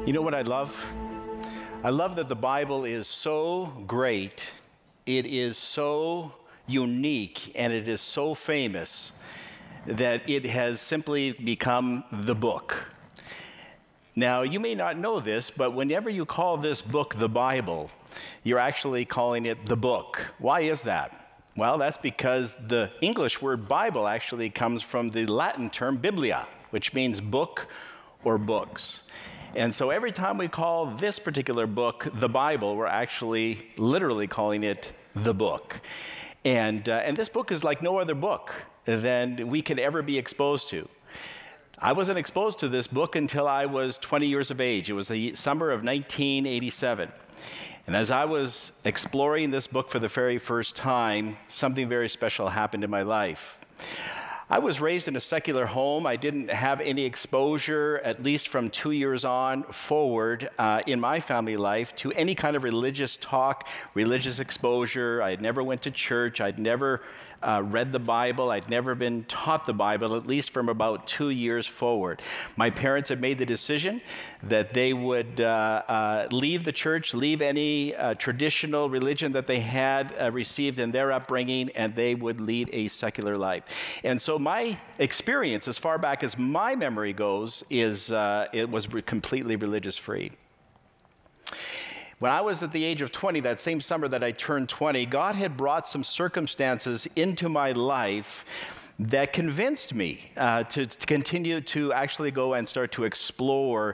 You know what I love? I love that the Bible is so great, it is so unique, and it is so famous that it has simply become the book. Now, you may not know this, but whenever you call this book the Bible, you're actually calling it the book. Why is that? Well, that's because the English word Bible actually comes from the Latin term biblia, which means book or books. And so every time we call this particular book the Bible, we're actually literally calling it the book. And this book is like no other book than we could ever be exposed to. I wasn't exposed to this book until I was 20 years of age. It was the summer of 1987. And as I was exploring this book for the very first time, something very special happened in my life. I was raised in a secular home. I didn't have any exposure, at least from 2 years on forward in my family life, to any kind of religious talk, religious exposure. I never went to church. I'd never read the Bible. I'd never been taught the Bible, at least from about 2 years forward. My parents had made the decision that they would leave the church, leave any traditional religion that they had received in their upbringing, and they would lead a secular life. And so my experience, as far back as my memory goes, is it was completely religious free. When I was at the age of 20, that same summer that I turned 20, God had brought some circumstances into my life that convinced me to continue to actually go and start to explore